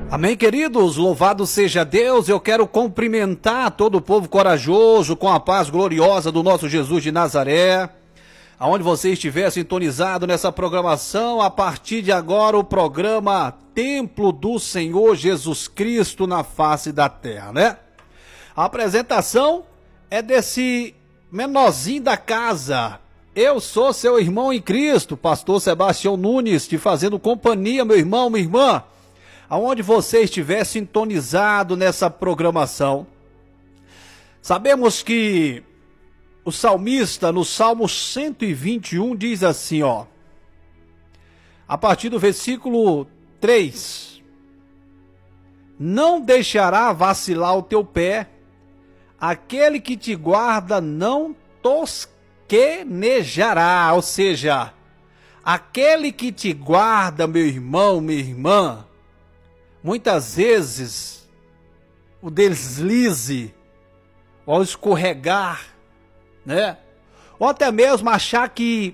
Amém, queridos? Louvado seja Deus. Eu quero cumprimentar todo o povo corajoso com a paz gloriosa do nosso Jesus de Nazaré. Aonde você estiver sintonizado nessa programação, a partir de agora o programa Templo do Senhor Jesus Cristo na face da terra, né? A apresentação é desse menorzinho da casa. Eu sou seu irmão em Cristo, pastor Sebastião Nunes, te fazendo companhia, meu irmão, minha irmã. Aonde você estiver sintonizado nessa programação. Sabemos que o salmista, no Salmo 121, diz assim, ó. A partir do versículo 3. Não deixará vacilar o teu pé, aquele que te guarda não tosquenejará. Ou seja, aquele que te guarda, meu irmão, minha irmã, muitas vezes o deslize, ou escorregar, né? Ou até mesmo achar que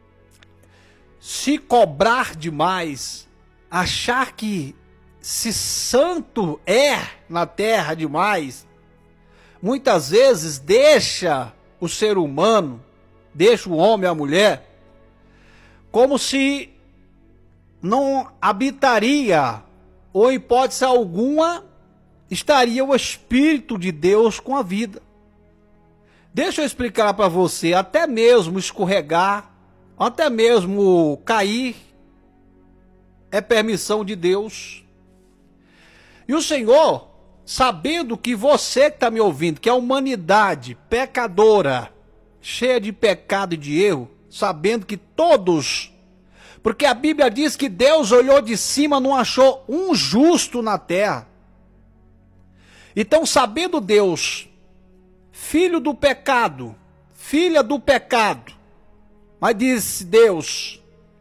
se cobrar demais, achar que se santo é na terra demais, muitas vezes deixa o ser humano, deixa o homem e a mulher, como se não habitaria, ou em hipótese alguma, estaria o Espírito de Deus com a vida. Deixa eu explicar para você, até mesmo escorregar, até mesmo cair, é permissão de Deus. E o Senhor, sabendo que você que está me ouvindo, que é a humanidade pecadora, cheia de pecado e de erro, sabendo que todos, porque a Bíblia diz que Deus olhou de cima, não achou um justo na terra. Então, sabendo Deus, filho do pecado, filha do pecado, mas disse Deus,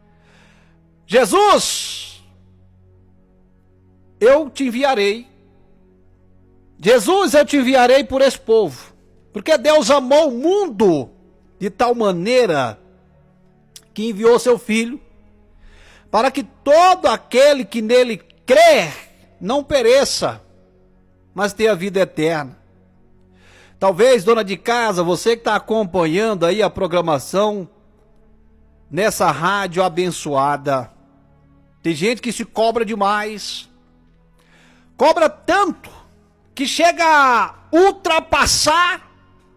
Jesus, eu te enviarei. Jesus, eu te enviarei por esse povo. Porque Deus amou o mundo de tal maneira que enviou seu filho, para que todo aquele que nele crer não pereça, mas tenha vida eterna. Talvez, dona de casa, você que está acompanhando aí a programação nessa rádio abençoada, tem gente que se cobra demais, cobra tanto que chega a ultrapassar,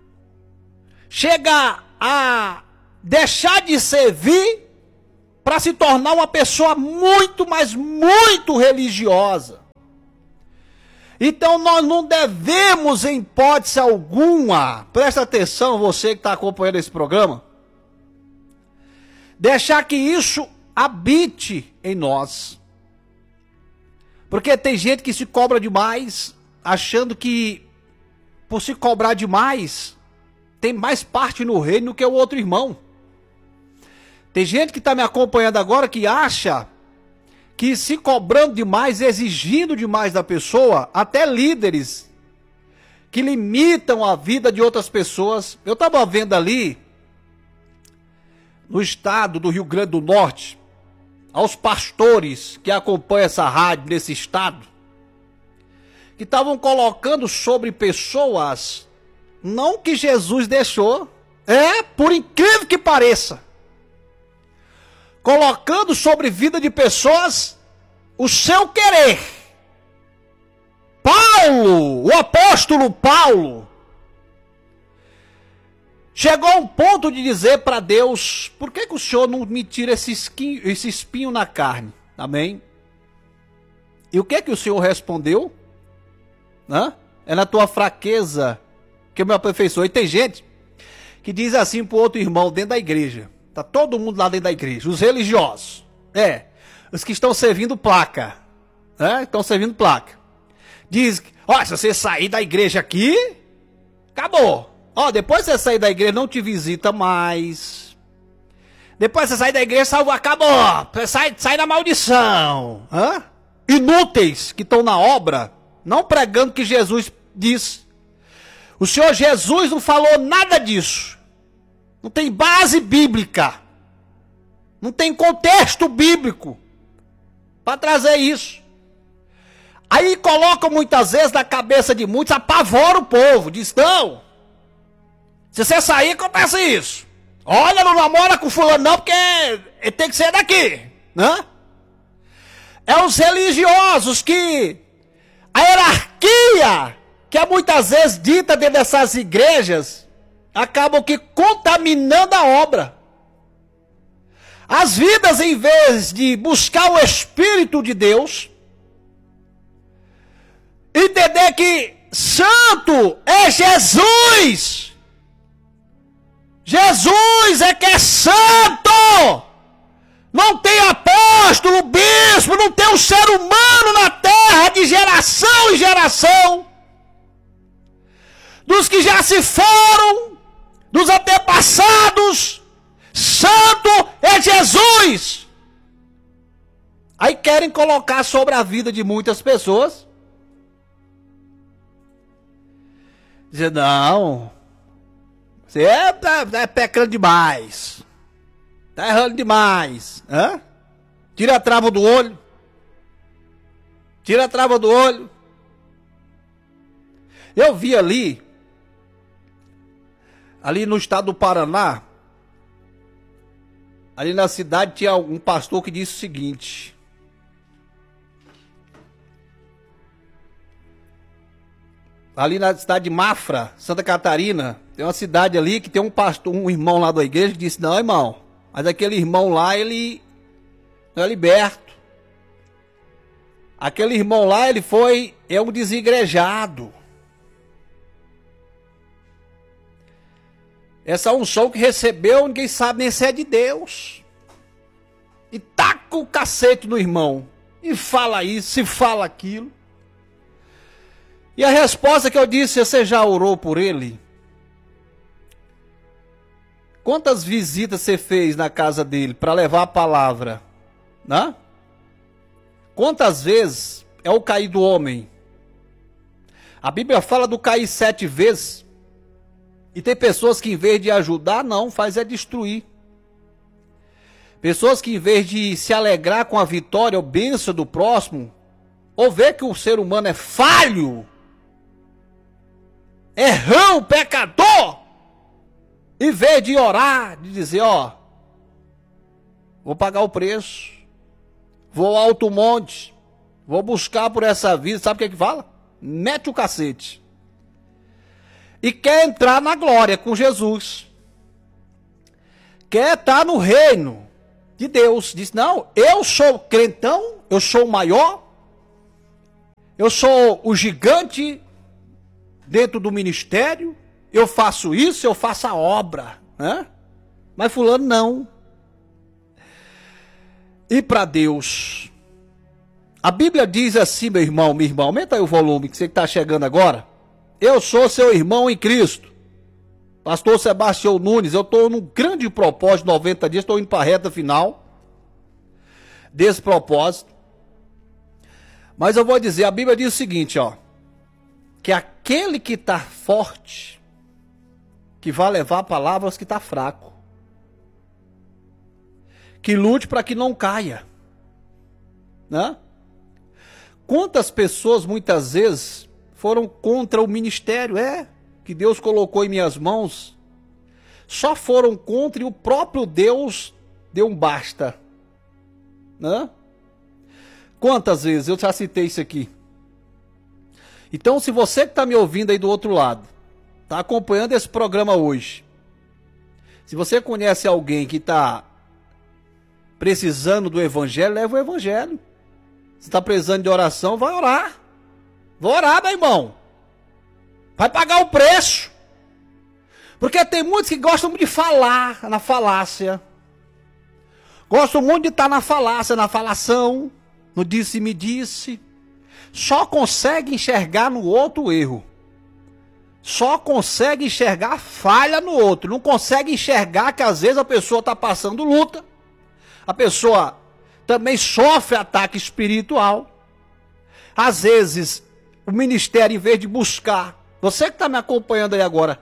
chega a deixar de servir para se tornar uma pessoa muito, mas muito religiosa. Então nós não devemos, em hipótese alguma, presta atenção você que está acompanhando esse programa, deixar que isso habite em nós. Porque tem gente que se cobra demais, achando que por se cobrar demais, tem mais parte no reino do que o outro irmão. Tem gente que está me acompanhando agora que acha que se cobrando demais, exigindo demais da pessoa, até líderes que limitam a vida de outras pessoas. Eu estava vendo ali, no estado do Rio Grande do Norte, aos pastores que acompanham essa rádio nesse estado, que estavam colocando sobre pessoas, não que Jesus deixou, por incrível que pareça, colocando sobre vida de pessoas o seu querer. Paulo, o apóstolo Paulo, chegou a um ponto de dizer para Deus, por que o Senhor não me tira esse espinho na carne? Amém? E o que o Senhor respondeu? É na tua fraqueza que eu me aperfeiçoei. E tem gente que diz assim para o outro irmão dentro da igreja. Tá todo mundo lá dentro da igreja, os religiosos, os que estão servindo placa, estão servindo placa. Diz, se você sair da igreja aqui, acabou. Depois você sair da igreja, não te visita mais. Depois você sair da igreja, acabou. Sai da maldição. Inúteis que estão na obra, não pregando o que Jesus disse. O Senhor Jesus não falou nada disso. Não tem base bíblica. Não tem contexto bíblico para trazer isso. Aí colocam muitas vezes na cabeça de muitos, apavora o povo. Diz, não, se você sair, acontece isso. Olha, não namora com fulano não, porque ele tem que ser daqui, né? É os religiosos que a hierarquia, que é muitas vezes dita dentro dessas igrejas, acabam que contaminando a obra. As vidas, em vez de buscar o Espírito de Deus, entender que santo é Jesus. Jesus é que é santo. Não tem apóstolo, bispo, não tem um ser humano na terra de geração em geração. Dos que já se foram, dos antepassados, santo é Jesus. Aí querem colocar sobre a vida de muitas pessoas. Dizer, não, você é pecando demais. Tá errando demais. Hã? Tira a trava do olho. Tira a trava do olho. Eu vi ali no estado do Paraná, ali na cidade tinha um pastor que disse o seguinte: ali na cidade de Mafra, Santa Catarina, tem uma cidade ali que tem um pastor, um irmão lá da igreja que disse, não, irmão, mas aquele irmão lá, ele não é liberto. Aquele irmão lá, é um desigrejado. Essa unção que recebeu, ninguém sabe nem se é de Deus. E taca o cacete no irmão. E fala isso, e fala aquilo. E a resposta que eu disse, você já orou por ele? Quantas visitas você fez na casa dele para levar a palavra? Né? Quantas vezes é o cair do homem? A Bíblia fala do cair 7 vezes. E tem pessoas que em vez de ajudar, não, faz é destruir. Pessoas que em vez de se alegrar com a vitória ou bênção do próximo, ou ver que o ser humano é falho, é rão, pecador, em vez de orar, de dizer, ó, vou pagar o preço, vou ao alto monte, vou buscar por essa vida, sabe o que é que fala? Mete o cacete. E quer entrar na glória com Jesus. Quer estar no reino de Deus. Diz, não, eu sou crentão, eu sou o maior, eu sou o gigante dentro do ministério, eu faço isso, eu faço a obra, né? Mas fulano não. E para Deus, a Bíblia diz assim, meu irmão, minha irmã, aumenta aí o volume, que você está chegando agora. Eu sou seu irmão em Cristo, pastor Sebastião Nunes. Eu estou num grande propósito, 90 dias, estou indo para a reta final desse propósito. Mas eu vou dizer, a Bíblia diz o seguinte, ó, que aquele que está forte, que vai levar palavras que está fraco, que lute para que não caia, né? Quantas pessoas muitas vezes foram contra o ministério, que Deus colocou em minhas mãos, só foram contra e o próprio Deus deu um basta, né? Quantas vezes, eu já citei isso aqui. Então, se você que está me ouvindo aí do outro lado, está acompanhando esse programa hoje, se você conhece alguém que está precisando do evangelho, leva o evangelho. Se está precisando de oração, vai orar. Vou orar, meu irmão. Vai pagar o preço. Porque tem muitos que gostam de falar na falácia. Gostam muito de estar na falácia, na falação, no disse-me disse. Só consegue enxergar no outro o erro. Só consegue enxergar a falha no outro. Não consegue enxergar que às vezes a pessoa está passando luta. A pessoa também sofre ataque espiritual. Às vezes o ministério, em vez de buscar, você que está me acompanhando aí agora,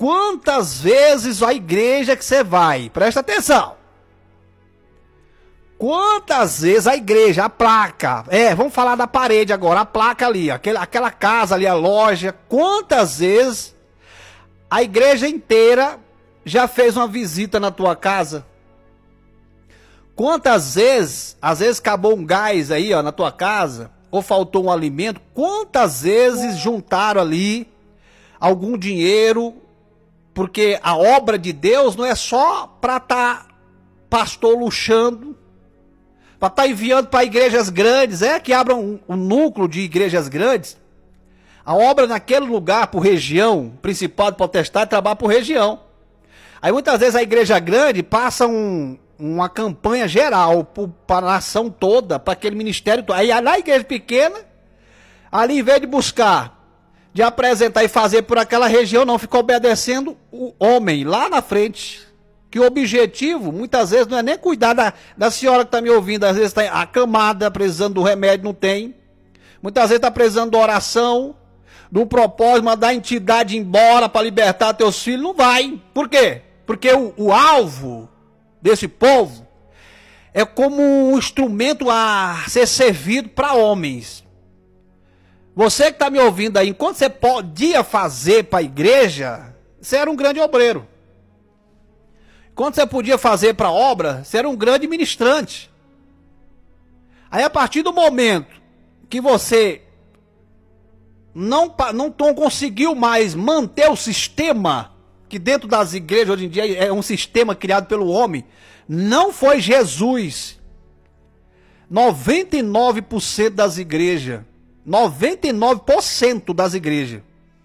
quantas vezes a igreja que você vai, presta atenção, Quantas vezes a igreja, a placa, vamos falar da parede agora, a placa ali, aquela casa ali, a loja, quantas vezes a igreja inteira já fez uma visita na tua casa? Quantas vezes, às vezes acabou um gás aí, ó, na tua casa, ou faltou um alimento, quantas vezes juntaram ali algum dinheiro, porque a obra de Deus não é só para estar pastor luxando, para estar enviando para igrejas grandes, que abram um núcleo de igrejas grandes. A obra naquele lugar, por região, principal de potestade, trabalha por região. Aí muitas vezes a igreja grande passa uma campanha geral para a nação toda, para aquele ministério todo. Aí na igreja pequena, ali em vez de buscar, de apresentar e fazer por aquela região, não, ficou obedecendo o homem lá na frente. Que o objetivo, muitas vezes, não é nem cuidar da senhora que está me ouvindo, às vezes está acamada, precisando do remédio, não tem. Muitas vezes está precisando de oração, do propósito, mandar a entidade embora para libertar teus filhos, não vai. Por quê? Porque o alvo desse povo é como um instrumento a ser servido para homens. Você que está me ouvindo aí, enquanto você podia fazer para a igreja, você era um grande obreiro. Quando você podia fazer para a obra, você era um grande ministrante. Aí a partir do momento que você não conseguiu mais manter o sistema, que dentro das igrejas hoje em dia é um sistema criado pelo homem, não foi Jesus. 99% das igrejas, 99% das igrejas,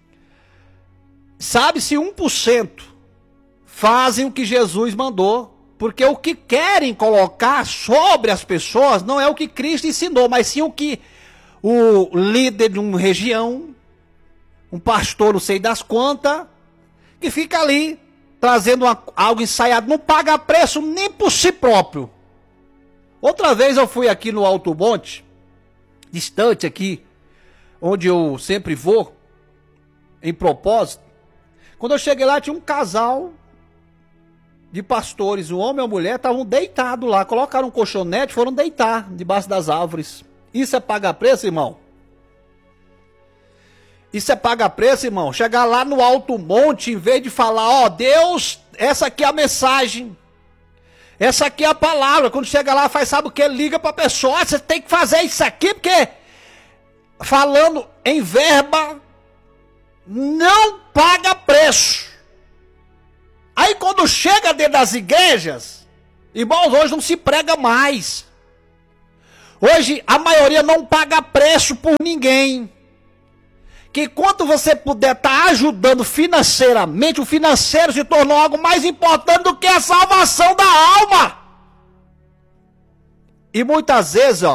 sabe-se 1%, fazem o que Jesus mandou, porque o que querem colocar sobre as pessoas não é o que Cristo ensinou, mas sim o que o líder de uma região, um pastor não sei das quantas, que fica ali trazendo algo ensaiado, não paga preço nem por si próprio. Outra vez eu fui aqui no Alto Monte, distante aqui, onde eu sempre vou, em propósito. Quando eu cheguei lá tinha um casal de pastores, um homem e uma mulher, estavam deitados lá, colocaram um colchonete, foram deitar debaixo das árvores. Isso é pagar preço, irmão? Isso é pagar preço, irmão? Chegar lá no alto monte, em vez de falar, Deus, essa aqui é a mensagem, essa aqui é a palavra. Quando chega lá, sabe o que? Liga para a pessoa, você tem que fazer isso aqui, porque falando em verba, não paga preço. Aí quando chega dentro das igrejas, irmãos, hoje não se prega mais. Hoje a maioria não paga preço por ninguém. Que quanto você puder estar ajudando financeiramente, o financeiro se tornou algo mais importante do que a salvação da alma. E muitas vezes,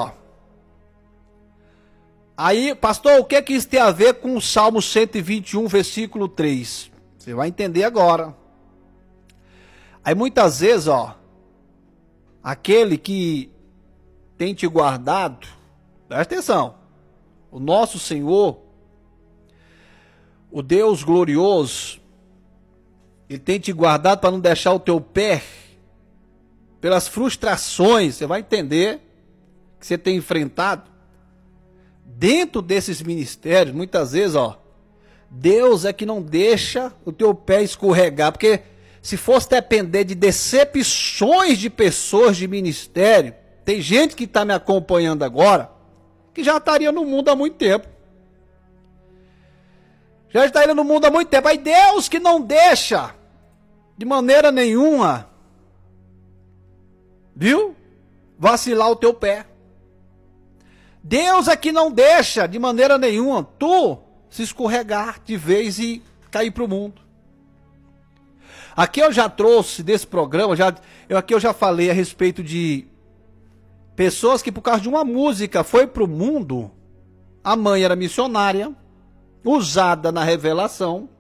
aí, pastor, o que isso tem a ver com o Salmo 121, versículo 3? Você vai entender agora. Aí muitas vezes, aquele que tem te guardado, presta atenção, o nosso Senhor, o Deus glorioso, Ele tem te guardado para não deixar o teu pé, pelas frustrações, você vai entender, que você tem enfrentado, dentro desses ministérios, muitas vezes, Deus é que não deixa o teu pé escorregar, porque se fosse depender de decepções de pessoas de ministério, tem gente que está me acompanhando agora, que já estaria no mundo há muito tempo. Já estaria no mundo há muito tempo. Aí Deus que não deixa, de maneira nenhuma, viu? Vacilar o teu pé. Deus é que não deixa, de maneira nenhuma, tu se escorregar de vez e cair para o mundo. Aqui eu já trouxe desse programa, aqui eu já falei a respeito de pessoas que por causa de uma música foi para o mundo. A mãe era missionária, usada na revelação,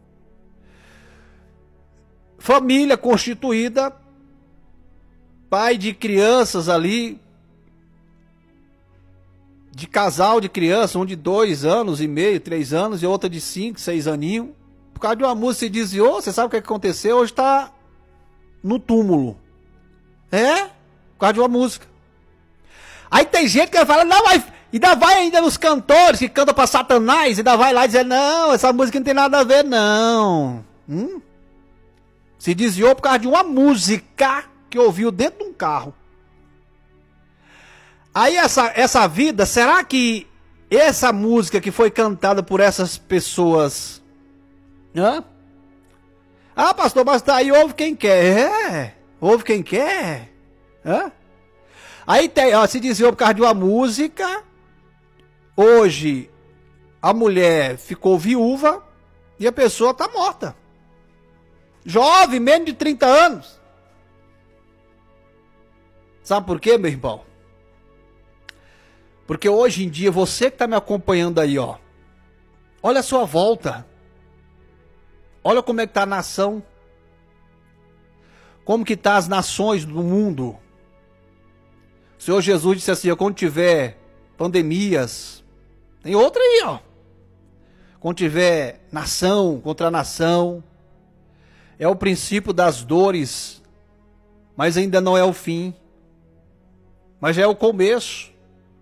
família constituída, pai de crianças ali, de casal de criança, um de 2 anos e meio, 3 anos, e outra de 5, 6 aninhos. Por causa de uma música se desviou, você sabe o que aconteceu? Hoje está no túmulo. Por causa de uma música. Aí tem gente que fala, não, mas ainda vai ainda nos cantores que cantam pra Satanás, ainda vai lá dizer, não, essa música não tem nada a ver, não. Se desviou por causa de uma música que ouviu dentro de um carro. Aí essa vida, será que essa música que foi cantada por essas pessoas... Ah, pastor, mas tá aí, ouve quem quer. Ouve quem quer. Aí se desviou por causa de uma música. Hoje, a mulher ficou viúva e a pessoa tá morta. Jovem, menos de 30 anos. Sabe por quê, meu irmão? Porque hoje em dia, você que está me acompanhando aí, ó. Olha a sua volta. Olha como é que está a nação. Como que tá as nações do mundo. O Senhor Jesus disse assim, ó, quando tiver pandemias, tem outra aí, ó. Quando tiver nação contra nação, é o princípio das dores, mas ainda não é o fim. Mas já é o começo.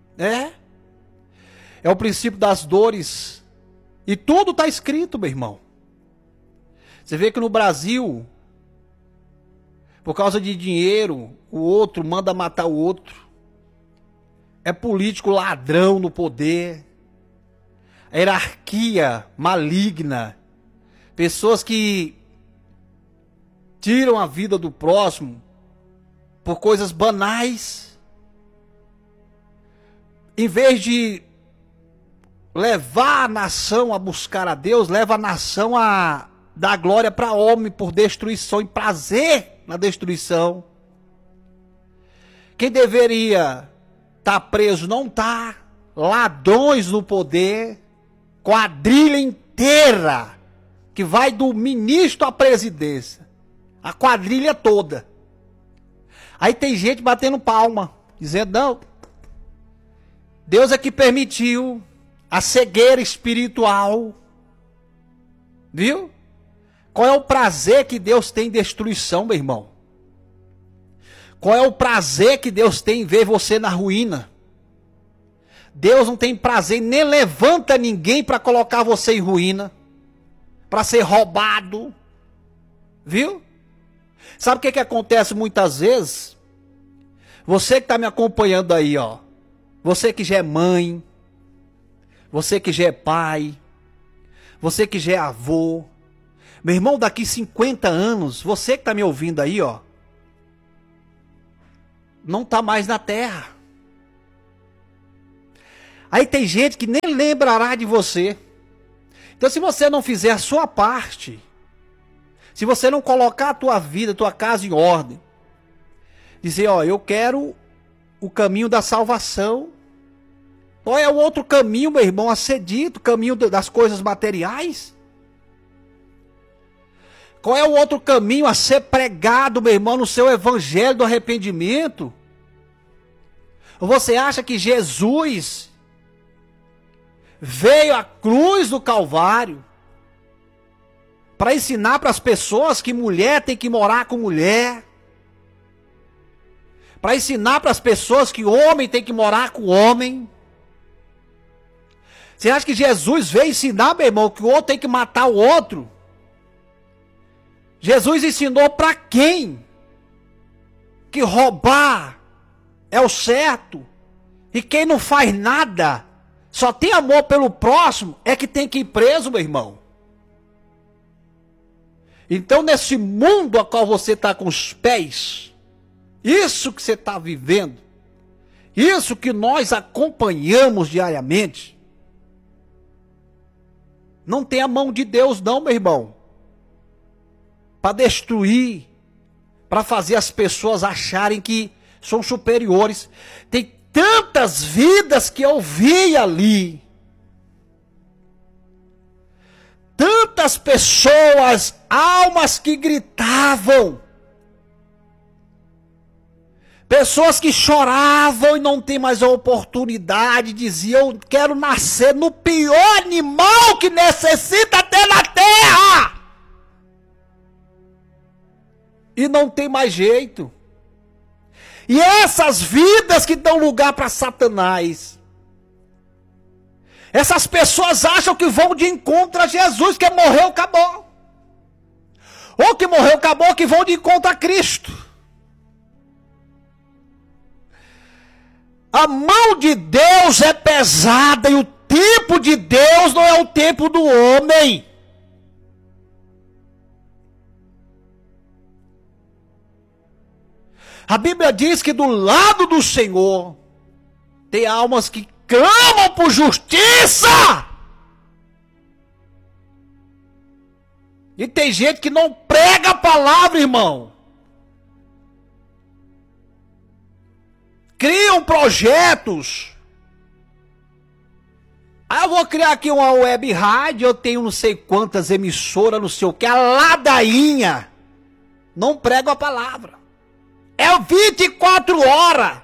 É o princípio das dores. E tudo está escrito, meu irmão. Você vê que no Brasil, por causa de dinheiro, o outro manda matar o outro. É político ladrão no poder. A hierarquia maligna. Pessoas que tiram a vida do próximo por coisas banais. Em vez de levar a nação a buscar a Deus, leva a nação a dar glória para homem por destruição e prazer na destruição. Quem deveria estar preso não está. Ladrões no poder, quadrilha inteira, que vai do ministro à presidência. A quadrilha toda. Aí tem gente batendo palma, dizendo, não, Deus é que permitiu a cegueira espiritual. Viu? Qual é o prazer que Deus tem em destruição, meu irmão? Qual é o prazer que Deus tem em ver você na ruína? Deus não tem prazer, nem levanta ninguém para colocar você em ruína, para ser roubado. Viu? Sabe o que acontece muitas vezes? Você que está me acompanhando aí, ó. Você que já é mãe, você que já é pai, você que já é avô. Meu irmão, daqui 50 anos, você que está me ouvindo aí, ó, não está mais na terra. Aí tem gente que nem lembrará de você. Então se você não fizer a sua parte, se você não colocar a tua vida, a tua casa em ordem, dizer, ó, eu quero o caminho da salvação. Qual é o outro caminho, meu irmão, a ser dito? O caminho das coisas materiais? Qual é o outro caminho a ser pregado, meu irmão, no seu evangelho do arrependimento? Ou você acha que Jesus veio à cruz do Calvário para ensinar para as pessoas que mulher tem que morar com mulher? Para ensinar para as pessoas que homem tem que morar com homem? Você acha que Jesus veio ensinar, meu irmão, que o outro tem que matar o outro? Jesus ensinou para quem? Que roubar é o certo. E quem não faz nada, só tem amor pelo próximo, é que tem que ir preso, meu irmão. Então, nesse mundo a qual você está com os pés, isso que você está vivendo, isso que nós acompanhamos diariamente, não tem a mão de Deus não, meu irmão. Para destruir, para fazer as pessoas acharem que são superiores. Tem tantas vidas que eu vi ali. Tantas pessoas, almas que gritavam. Pessoas que choravam e não tem mais a oportunidade, diziam, eu quero nascer no pior animal que necessita ter na terra. E não tem mais jeito. E essas vidas que dão lugar para Satanás, essas pessoas acham que vão de encontro a Jesus, que morreu, acabou. Ou que morreu, acabou, que vão de encontro a Cristo. A mão de Deus é pesada e o tempo de Deus não é o tempo do homem. A Bíblia diz que do lado do Senhor tem almas que clamam por justiça. E tem gente que não prega a palavra, irmão. Criam projetos. Ah, eu vou criar aqui uma web rádio, eu tenho não sei quantas emissoras, não sei o que, a ladainha. Não prego a palavra. É 24 horas.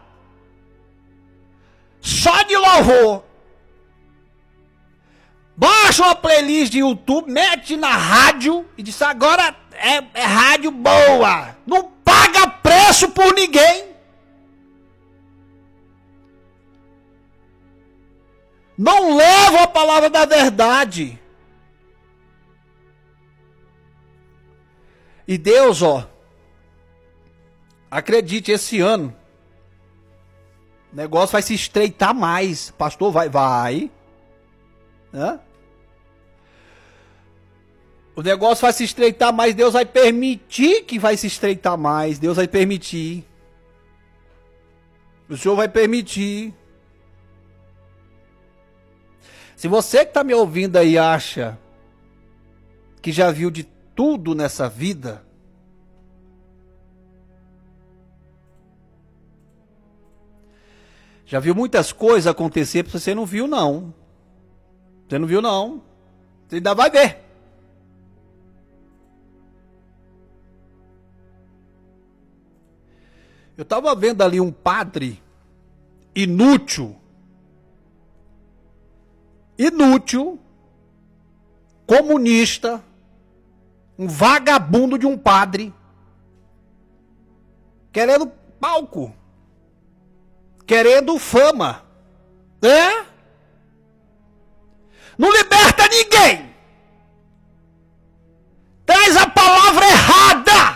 Só de louvor. Baixa uma playlist de YouTube, mete na rádio e diz, agora é rádio boa. Não paga preço por ninguém. Não leva a palavra da verdade. E Deus, acredite, esse ano o negócio vai se estreitar mais. Pastor, vai. Hã? O negócio vai se estreitar mais. Deus vai permitir que vai se estreitar mais. Deus vai permitir. O Senhor vai permitir. Se você que está me ouvindo aí acha que já viu de tudo nessa vida, já viu muitas coisas acontecer, você não viu não. Você não viu não. Você ainda vai ver. Eu estava vendo ali um padre inútil, comunista, um vagabundo de um padre, querendo palco, querendo fama, não liberta ninguém, traz a palavra errada,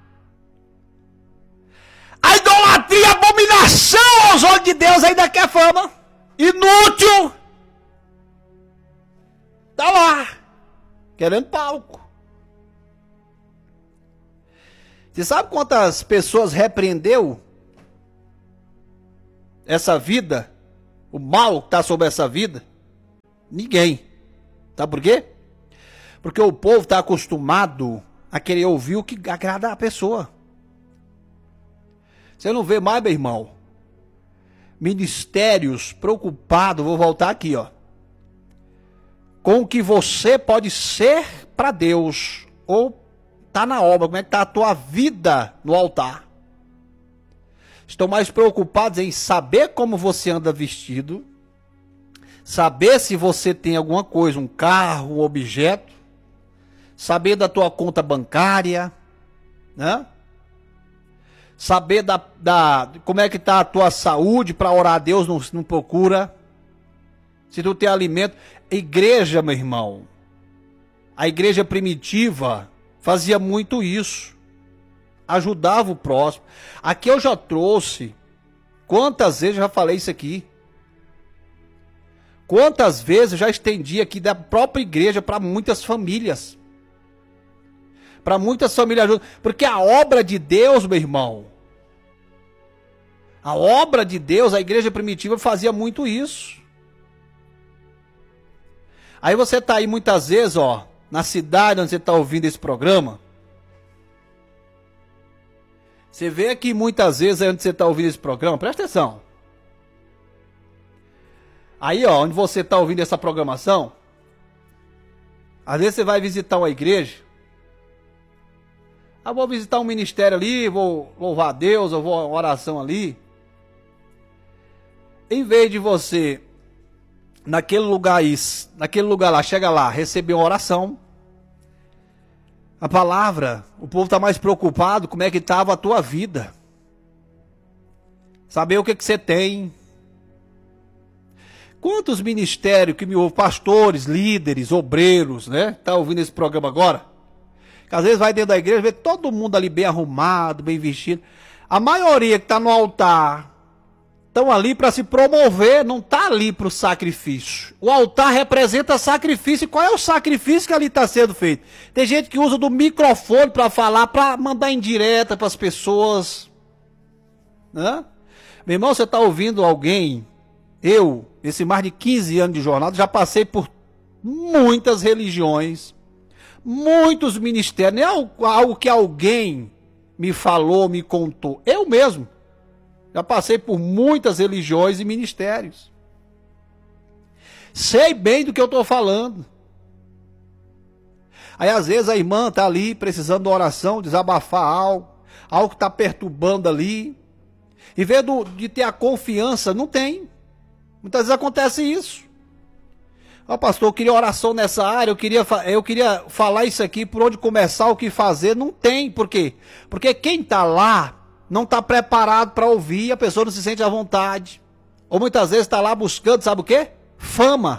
a idolatria, a abominação aos olhos de Deus, ainda quer fama, inútil, tá lá, querendo palco. Você sabe quantas pessoas repreendeu essa vida? O mal que está sobre essa vida? Ninguém. Sabe por quê? Porque o povo está acostumado a querer ouvir o que agrada a pessoa. Você não vê mais, meu irmão, ministérios preocupados, vou voltar aqui, com o que você pode ser para Deus, ou tá na obra, como é que tá a tua vida no altar. Estão mais preocupados em saber como você anda vestido, saber se você tem alguma coisa, um carro, um objeto, saber da tua conta bancária, né? Saber como é que tá a tua saúde, para orar a Deus não procura. Se tu tem alimento. Igreja, meu irmão, a igreja primitiva fazia muito isso. Ajudava o próximo. Aqui eu já trouxe. Quantas vezes eu já falei isso aqui? Quantas vezes eu já estendi aqui da própria igreja para muitas famílias. Para muitas famílias ajudam. Porque a obra de Deus, meu irmão, a obra de Deus, a igreja primitiva fazia muito isso. Aí você tá aí muitas vezes, na cidade onde você tá ouvindo esse programa. Você vê aqui muitas vezes onde você tá ouvindo esse programa, presta atenção. Aí, onde você tá ouvindo essa programação, às vezes você vai visitar uma igreja. Ah, vou visitar um ministério ali, vou louvar a Deus, eu vou a uma oração ali. Em vez de você naquele lugar lá, chega lá, receber uma oração, a palavra, o povo está mais preocupado como é que estava a tua vida. saber o que você tem. Quantos ministérios que me ouvem, pastores, líderes, obreiros, né? Tá ouvindo esse programa agora? Que às vezes vai dentro da igreja, vê todo mundo ali bem arrumado, bem vestido. A maioria que está no altar, estão ali para se promover, não está ali para o sacrifício. O altar representa sacrifício. E qual é o sacrifício que ali está sendo feito? Tem gente que usa do microfone para falar, para mandar indireta para as pessoas. Né? Meu irmão, você está ouvindo alguém? Eu, esse mais de 15 anos de jornada, já passei por muitas religiões, muitos ministérios. Não é algo que alguém me falou, me contou. Eu mesmo já passei por muitas religiões e ministérios. Sei bem do que eu estou falando. Aí às vezes a irmã está ali precisando de oração, desabafar algo que está perturbando ali. Em vez de ter a confiança, não tem. Muitas vezes acontece isso. Ó, pastor, eu queria oração nessa área, eu queria falar isso aqui, por onde começar, o que fazer. Não tem, por quê? Porque quem está lá não está preparado para ouvir, e a pessoa não se sente à vontade. Ou muitas vezes está lá buscando, sabe o quê? Fama.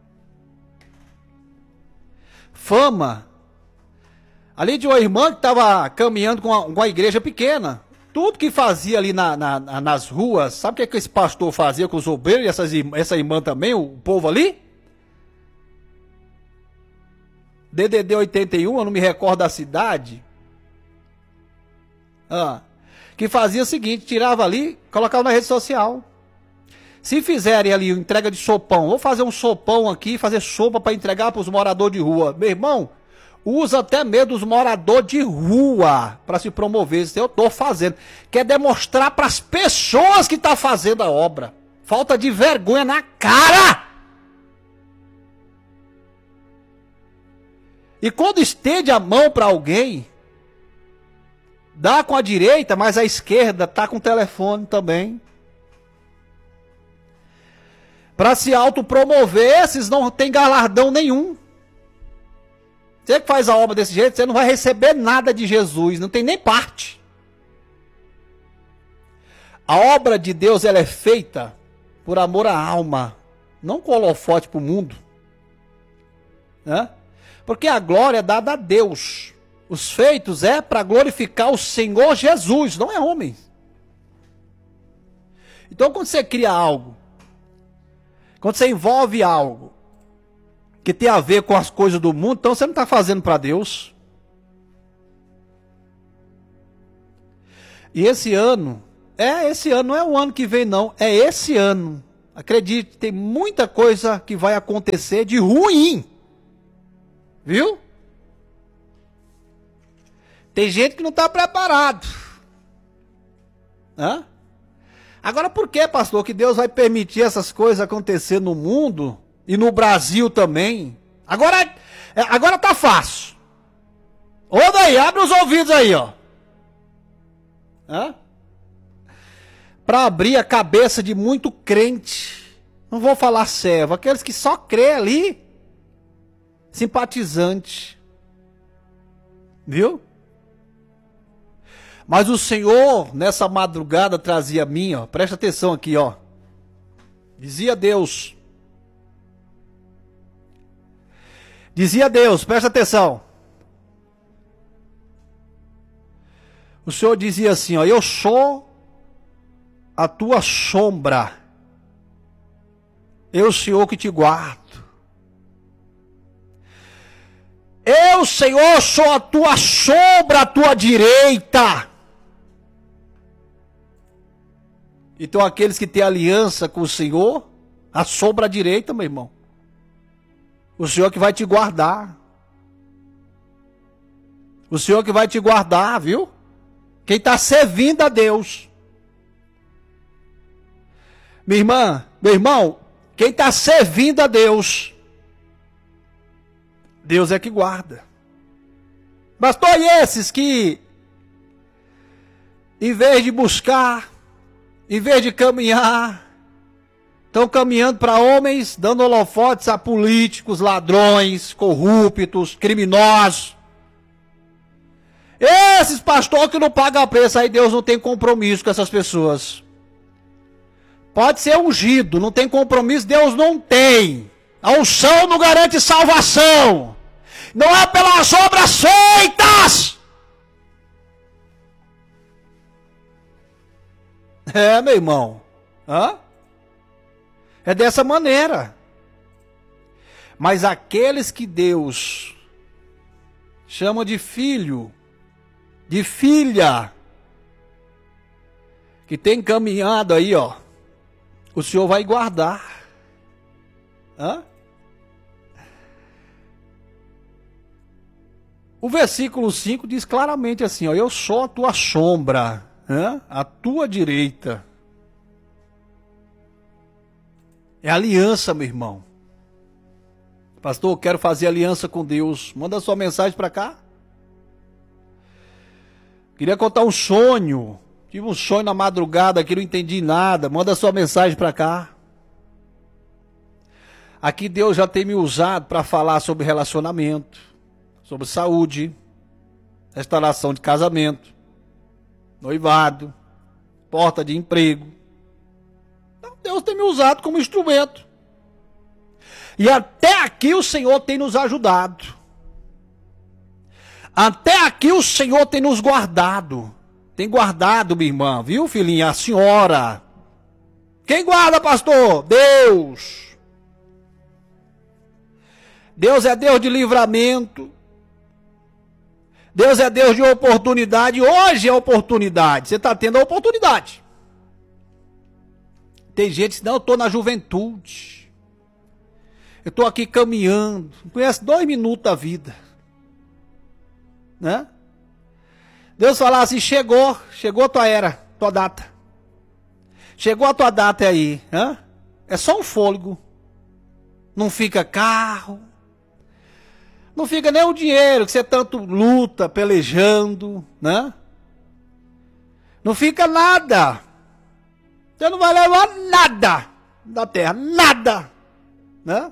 Fama. Ali de uma irmã que estava caminhando com uma igreja pequena. Tudo que fazia ali nas ruas, sabe o que esse pastor fazia com os obreiros e essa irmã também, o povo ali? DDD 81, eu não me recordo da cidade. Que fazia o seguinte, tirava ali, colocava na rede social. Se fizerem ali entrega de sopão, vou fazer um sopão aqui, fazer sopa para entregar para os moradores de rua. Meu irmão, usa até mesmo os moradores de rua para se promover. Isso eu estou fazendo. Quer demonstrar para as pessoas que estão fazendo a obra. Falta de vergonha na cara. E quando estende a mão para alguém, dá com a direita, mas a esquerda está com o telefone também. Para se autopromover, esses não tem galardão nenhum. Você que faz a obra desse jeito, você não vai receber nada de Jesus, não tem nem parte. A obra de Deus, ela é feita por amor à alma, não com holofote para o mundo. Né? Porque a glória é dada a Deus. Os feitos é para glorificar o Senhor Jesus, não é homem. Então quando você cria algo, quando você envolve algo que tem a ver com as coisas do mundo, então você não está fazendo para Deus. E esse ano não é o ano que vem não, é esse ano. Acredite, tem muita coisa que vai acontecer de ruim. Viu? Tem gente que não está preparado. Hã? Agora por que, pastor, que Deus vai permitir essas coisas acontecer no mundo e no Brasil também? Agora tá fácil. Ô daí, abre os ouvidos aí, ó. Hã? Para abrir a cabeça de muito crente. Não vou falar servo, aqueles que só crê ali. Simpatizante. Viu? Mas o Senhor, nessa madrugada, trazia a mim, ó. Presta atenção aqui, ó. Dizia Deus. Dizia Deus, presta atenção. O Senhor dizia assim, ó. Eu sou a tua sombra. Eu, Senhor, que te guardo. Eu, Senhor, sou a tua sombra, a tua direita. Então aqueles que têm aliança com o Senhor, a sombra à direita, meu irmão. O Senhor que vai te guardar. O Senhor que vai te guardar, viu? Quem está servindo a Deus. Minha irmã, meu irmão, quem está servindo a Deus, Deus é que guarda. Pastor, e esses que, em vez de buscar, em vez de caminhar, estão caminhando para homens, dando holofotes a políticos, ladrões, corruptos, criminosos. Esses pastores que não pagam preço, aí Deus não tem compromisso com essas pessoas. Pode ser ungido, não tem compromisso, Deus não tem. A unção não garante salvação. Não é pelas obras feitas. É, meu irmão. Hã? É dessa maneira. Mas aqueles que Deus chama de filho, de filha, que tem caminhado aí, ó, o Senhor vai guardar. Hã? O versículo 5 diz claramente assim, ó, eu sou a tua sombra, a tua direita. É aliança, meu irmão. Pastor, eu quero fazer aliança com Deus. Manda sua mensagem para cá. Queria contar um sonho. Tive um sonho na madrugada que não entendi nada. Manda sua mensagem para cá. Aqui Deus já tem me usado para falar sobre relacionamento, sobre saúde, restauração de casamento, noivado, porta de emprego. Então Deus tem me usado como instrumento. E até aqui o Senhor tem nos ajudado. Até aqui o Senhor tem nos guardado. Tem guardado, minha irmã, viu, filhinha? A senhora. Quem guarda, pastor? Deus. Deus é Deus de livramento. Deus é Deus de oportunidade. Hoje é oportunidade. Você está tendo a oportunidade. Tem gente que diz, não, eu estou na juventude. Eu estou aqui caminhando. Não conhece 2 minutos da vida. Né? Deus fala assim, chegou a tua era, tua data. Chegou a tua data aí. É só um fôlego. Não fica carro. Não fica nem o dinheiro que você tanto luta, pelejando, né? Não fica nada. Você não vai levar nada da terra, nada, né?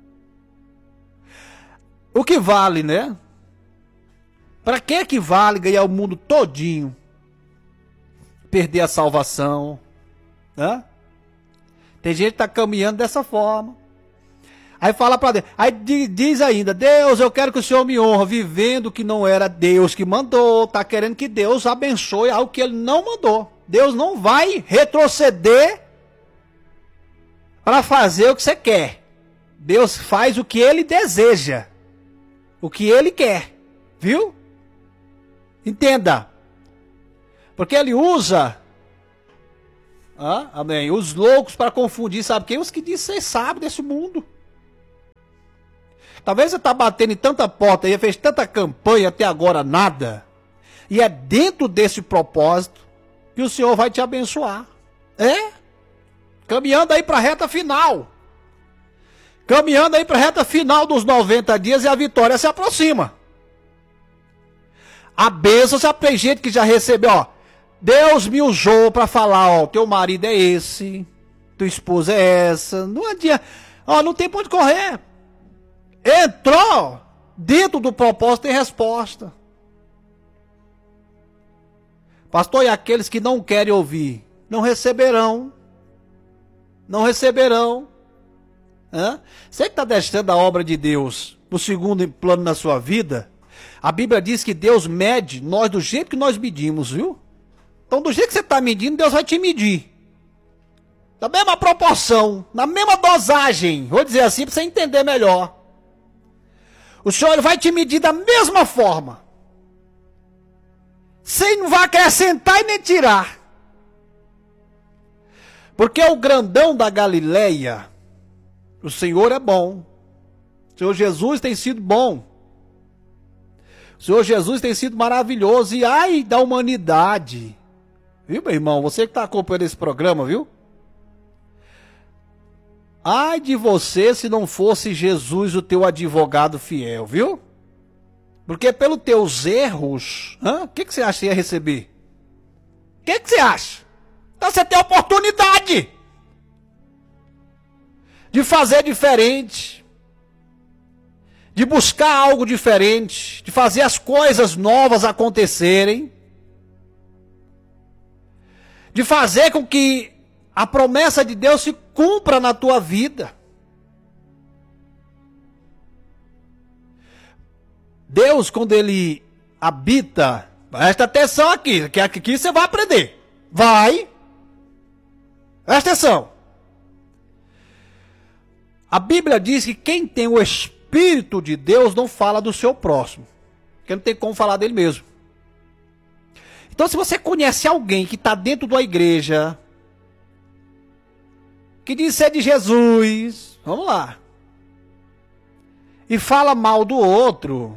O que vale, né? Para que vale ganhar o mundo todinho? Perder a salvação, né? Tem gente que está caminhando dessa forma. Aí fala para Deus, aí diz ainda, Deus, eu quero que o Senhor me honre, vivendo que não era Deus que mandou, está querendo que Deus abençoe algo que Ele não mandou. Deus não vai retroceder para fazer o que você quer. Deus faz o que Ele deseja, o que Ele quer, viu? Entenda, porque Ele usa, amém, os loucos para confundir, sabe quem? Os que dizem ser sábio desse mundo. Talvez você está batendo em tanta porta e fez tanta campanha até agora nada. E é dentro desse propósito que o Senhor vai te abençoar. Caminhando aí para a reta final. Caminhando aí para a reta final dos 90 dias e a vitória se aproxima. A bênção, se tem gente que já recebeu, ó. Deus me usou para falar, ó, teu marido é esse, tua esposa é essa. Não adianta, ó, não tem pra onde correr. Entrou dentro do propósito tem resposta. Pastor, e aqueles que não querem ouvir, não receberão. Não receberão. Você que está deixando a obra de Deus para o segundo plano na sua vida, a Bíblia diz que Deus mede nós do jeito que nós medimos, viu? Então do jeito que você está medindo, Deus vai te medir. Da mesma proporção, na mesma dosagem, vou dizer assim para você entender melhor. O Senhor vai te medir da mesma forma. Você não vai acrescentar e nem tirar. Porque o grandão da Galileia, o Senhor é bom. O Senhor Jesus tem sido bom. O Senhor Jesus tem sido maravilhoso. E ai da humanidade. Viu, meu irmão? Você que está acompanhando esse programa, viu? Ai de você se não fosse Jesus o teu advogado fiel, viu? Porque pelos teus erros, o que você acha que ia receber? O que você acha? Então você tem a oportunidade de fazer diferente, de buscar algo diferente, de fazer as coisas novas acontecerem, de fazer com que a promessa de Deus se cumpra na tua vida. Deus, quando Ele habita, presta atenção aqui, que aqui você vai aprender. Vai. Presta atenção. A Bíblia diz que quem tem o Espírito de Deus não fala do seu próximo. Porque não tem como falar dele mesmo. Então, se você conhece alguém que está dentro da igreja, que diz ser de Jesus, vamos lá, e fala mal do outro,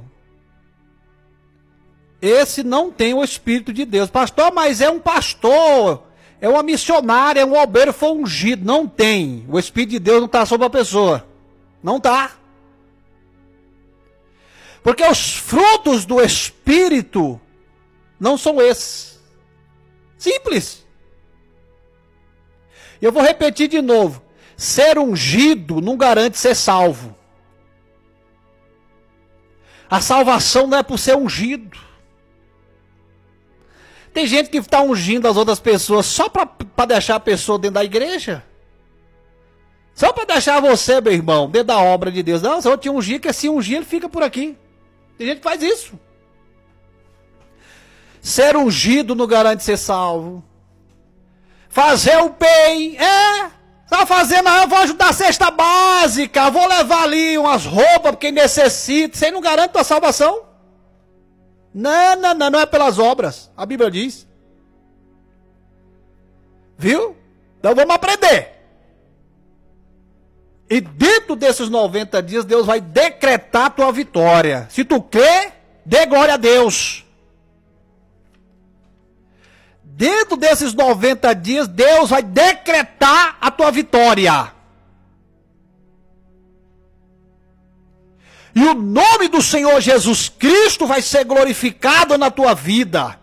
esse não tem o Espírito de Deus. Pastor, mas é um pastor, é uma missionária, é um obreiro, foi ungido. Não tem. O Espírito de Deus não está sobre a pessoa. Não está. Porque os frutos do Espírito não são esses. Simples. Eu vou repetir de novo. Ser ungido não garante ser salvo. A salvação não é por ser ungido. Tem gente que está ungindo as outras pessoas só para deixar a pessoa dentro da igreja. Só para deixar você, meu irmão, dentro da obra de Deus. Não, se eu te ungir, que se ungir, ele fica por aqui. Tem gente que faz isso. Ser ungido não garante ser salvo. Fazer o bem, só fazer, não, eu vou ajudar a cesta básica, vou levar ali umas roupas para quem necessita. Isso aí não garante a salvação. Não é pelas obras, a Bíblia diz. Viu? Então vamos aprender. E dentro desses 90 dias, Deus vai decretar a tua vitória. Se tu crê, dê glória a Deus. Dentro desses 90 dias, Deus vai decretar a tua vitória. E o nome do Senhor Jesus Cristo vai ser glorificado na tua vida.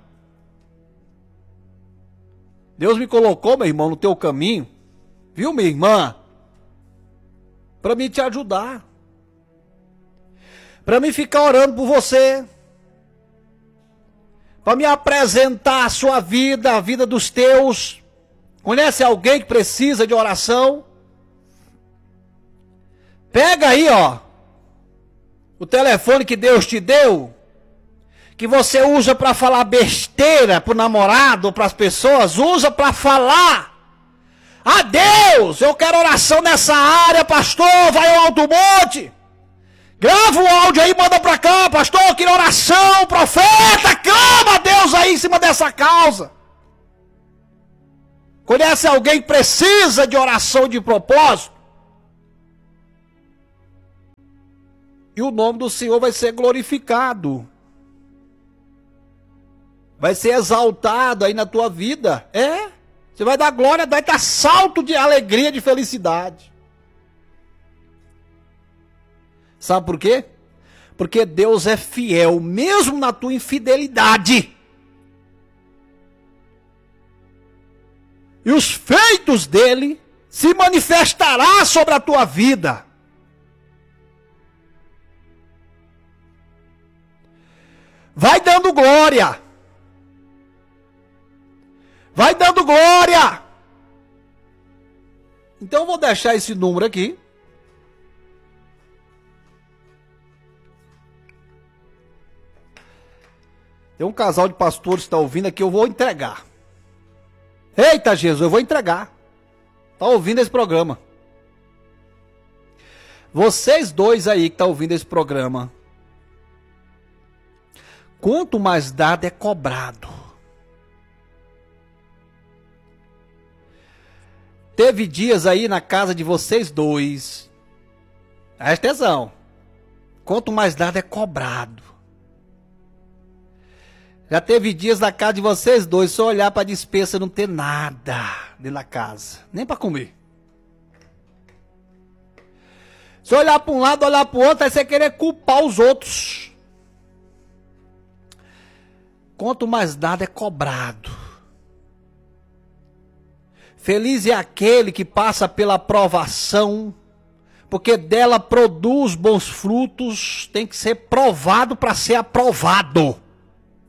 Deus me colocou, meu irmão, no teu caminho, viu, minha irmã? Para me te ajudar. Para me ficar orando por você. Para me apresentar a sua vida, a vida dos teus. Conhece alguém que precisa de oração? Pega aí, o telefone que Deus te deu, que você usa para falar besteira pro namorado ou para as pessoas, usa para falar. Ah, Deus, eu quero oração nessa área, pastor, vai ao Alto Monte. Grava o áudio aí, manda para cá, pastor, eu quero oração, profeta, clama a Deus aí em cima dessa causa. Conhece alguém que precisa de oração de propósito? E o nome do Senhor vai ser glorificado. Vai ser exaltado aí na tua vida. Você vai dar glória, vai dar salto de alegria, de felicidade. Sabe por quê? Porque Deus é fiel, mesmo na tua infidelidade. E os feitos dele se manifestará sobre a tua vida. Vai dando glória. Vai dando glória. Então eu vou deixar esse número aqui. Tem um casal de pastores que está ouvindo aqui, eu vou entregar. Eita Jesus, eu vou entregar. Está ouvindo esse programa. Vocês dois aí que estão ouvindo esse programa. Quanto mais dado é cobrado. Teve dias aí na casa de vocês dois. Presta atenção. Quanto mais dado é cobrado. Já teve dias na casa de vocês dois, só olhar para a despensa não ter nada dentro da casa. Nem para comer. Se olhar para um lado, olhar para o outro, aí você querer culpar os outros. Quanto mais dado é cobrado. Feliz é aquele que passa pela provação, porque dela produz bons frutos, tem que ser provado para ser aprovado.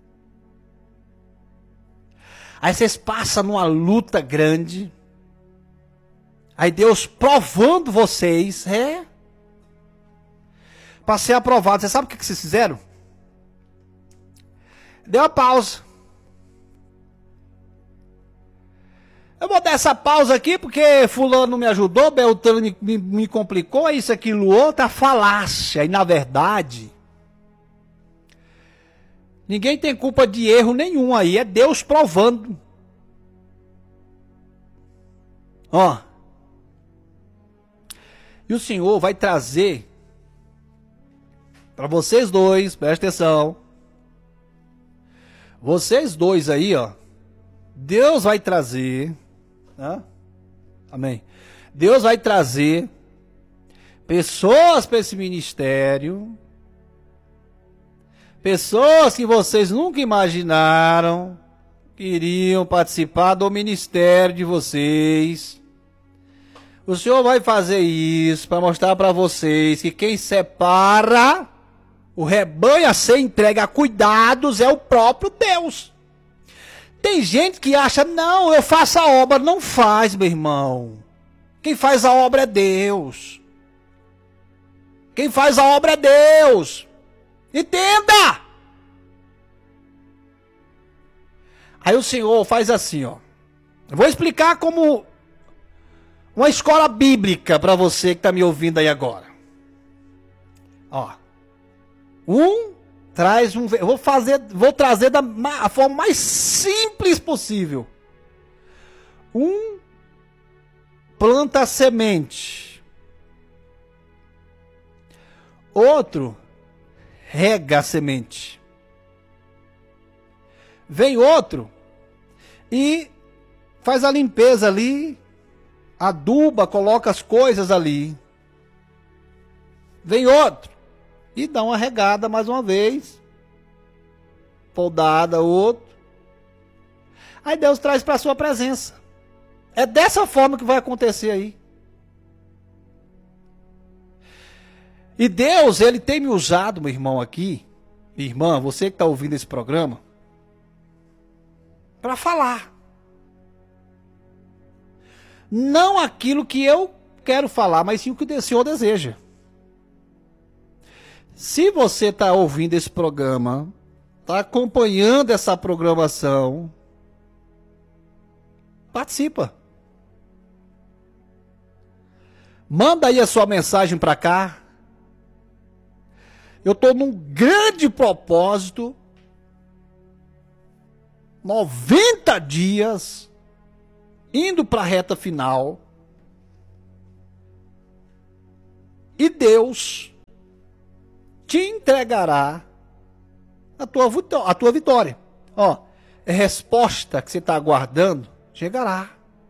Aí vocês passam numa luta grande, Aí Deus provando vocês, para ser aprovado. Você sabe o que vocês fizeram? Deu uma pausa. Eu vou dar essa pausa aqui porque fulano me ajudou, Beltrano me complicou, isso, aquilo, outro, a falácia. E na verdade, ninguém tem culpa de erro nenhum aí, é Deus provando. Ó. E o Senhor vai trazer para vocês dois, presta atenção. Vocês dois aí, ó. Deus vai trazer, né? Amém. Deus vai trazer pessoas para esse ministério. Pessoas que vocês nunca imaginaram que iriam participar do ministério de vocês. O Senhor vai fazer isso para mostrar para vocês que quem separa o rebanho a ser entregue a cuidados é o próprio Deus. Tem gente que acha, não, eu faço a obra. Não faz, meu irmão. Quem faz a obra é Deus. Quem faz a obra é Deus. Entenda! Aí o Senhor faz assim, ó. Eu vou explicar como uma escola bíblica para você que está me ouvindo aí agora. Ó. Traz um. Vou trazer da a forma mais simples possível. Planta a semente. Outro rega a semente. Vem outro e faz a limpeza ali, aduba, coloca as coisas ali. Vem outro e dá uma regada mais uma vez. Podada, outro. Aí Deus traz para a sua presença. É dessa forma que vai acontecer aí. E Deus, Ele tem me usado, meu irmão, aqui, minha irmã, você que está ouvindo esse programa, para falar. Não aquilo que eu quero falar, mas sim o que o Senhor deseja. Se você está ouvindo esse programa, está acompanhando essa programação, participa. Manda aí a sua mensagem para cá. Eu estou num grande propósito. 90 dias, indo para a reta final. E Deus te entregará a tua vitória. Ó, a resposta que você está aguardando chegará.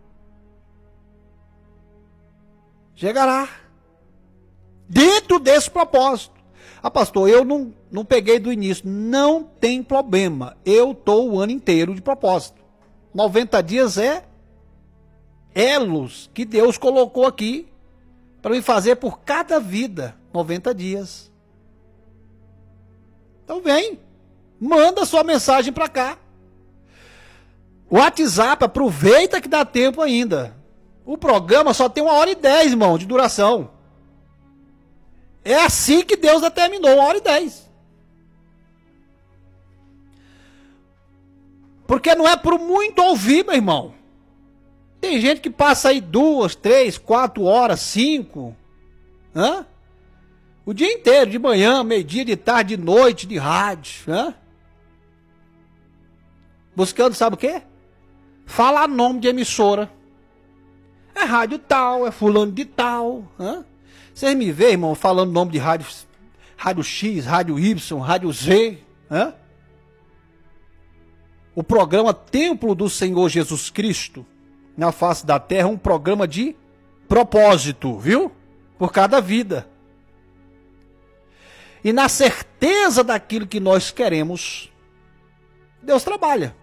Chegará. Dentro desse propósito. Ah, pastor, eu não peguei do início. Não tem problema. Eu estou o ano inteiro de propósito. 90 dias é elos que Deus colocou aqui para me fazer por cada vida. 90 dias. Então vem. Manda sua mensagem para cá. O WhatsApp, aproveita que dá tempo ainda. O programa só tem 1h10, irmão, de duração. É assim que Deus determinou, 1h10. Porque não é por muito ouvir, meu irmão. Tem gente que passa aí 2, 3, 4 horas, 5. O dia inteiro, de manhã, meio-dia, de tarde, de noite, de rádio. Buscando, sabe o quê? Falar nome de emissora. É rádio tal, é fulano de tal. Vocês me veem, irmão, falando nome de rádio X, rádio Y, rádio Z. O programa Templo do Senhor Jesus Cristo, na face da terra, é um programa de propósito, viu? Por cada vida. E na certeza daquilo que nós queremos, Deus trabalha.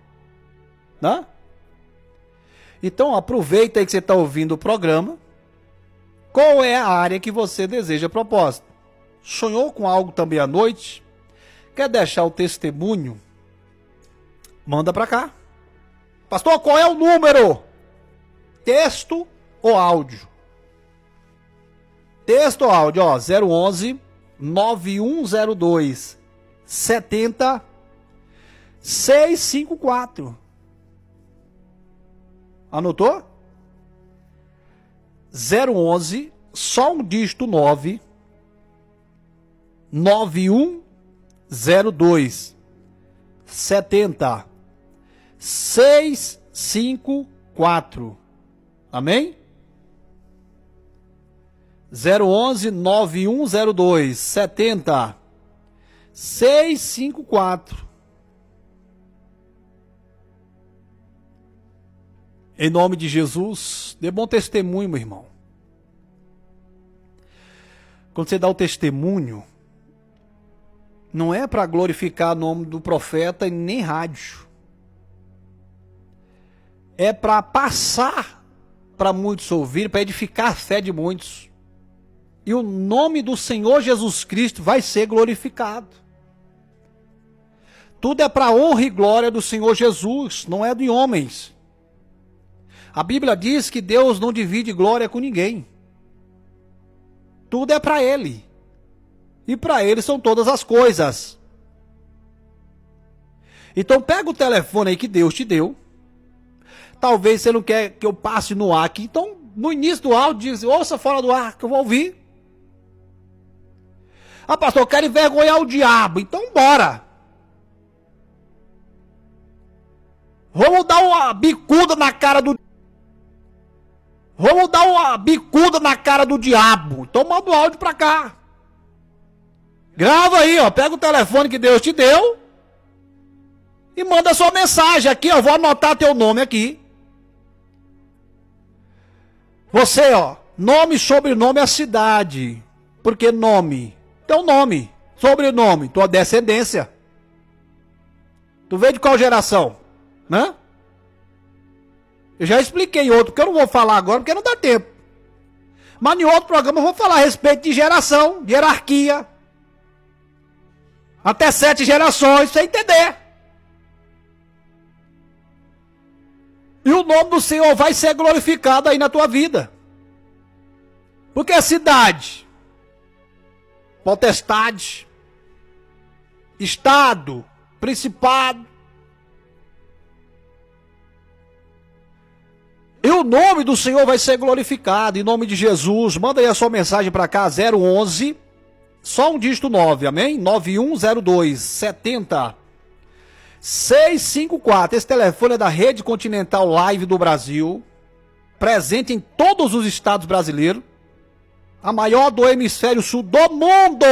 Então aproveita aí que você está ouvindo o programa. Qual é a área que você deseja propósito? Sonhou com algo também à noite? Quer deixar o testemunho? Manda para cá. Pastor, qual é o número? Texto ou áudio? texto ou áudio, ó, 011 9102 70 654. Anotou? 011, só um dígito 9, 9102 70 654. Amém? 011 9102 70 654. Em nome de Jesus, dê bom testemunho, meu irmão. Quando você dá o testemunho, não é para glorificar o nome do profeta e nem rádio. É para passar para muitos ouvir, para edificar a fé de muitos. E o nome do Senhor Jesus Cristo vai ser glorificado. Tudo é para a honra e glória do Senhor Jesus, não é de homens. A Bíblia diz que Deus não divide glória com ninguém. Tudo é para Ele. E para Ele são todas as coisas. Então pega o telefone aí que Deus te deu. Talvez você não quer que eu passe no ar aqui. Então no início do áudio diz, ouça fora do ar que eu vou ouvir. Ah, pastor, eu quero envergonhar o diabo. Então bora. Vamos dar uma bicuda na cara do... Vamos dar uma bicuda na cara do diabo. Então manda o áudio pra cá. Grava aí, ó. Pega o telefone que Deus te deu. E manda sua mensagem aqui, ó. Vou anotar teu nome aqui. Você, ó. Nome, sobrenome, a cidade. Porque nome. Teu nome. Sobrenome. Tua descendência. Tu veio de qual geração? Né? Eu já expliquei em outro, porque eu não vou falar agora, porque não dá tempo. Mas em outro programa eu vou falar a respeito de geração, de hierarquia. Até 7 gerações, pra você entender. E o nome do Senhor vai ser glorificado aí na tua vida. Porque a cidade, potestade, estado, principado, e o nome do Senhor vai ser glorificado, em nome de Jesus. Manda aí a sua mensagem para cá, 011, só um dígito 9, amém? 9102 70 654. Esse telefone é da Rede Continental Live do Brasil, presente em todos os estados brasileiros, a maior do hemisfério sul do mundo.